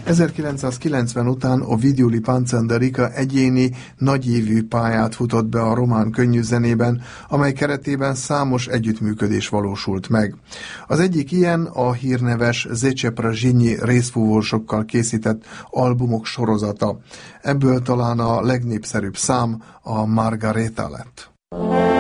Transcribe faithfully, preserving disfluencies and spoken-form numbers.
ezerkilencszázkilencven után Ovidiu Lipancsenderica egyéni, nagyívű pályát futott be a román könnyűzenében, amely keretében számos együttműködés valósult meg. Az egyik ilyen a hírneves Zece Prăjini részfúvósokkal készített albumok sorozata. Ebből talán a legnépszerűbb szám a Margareta lett.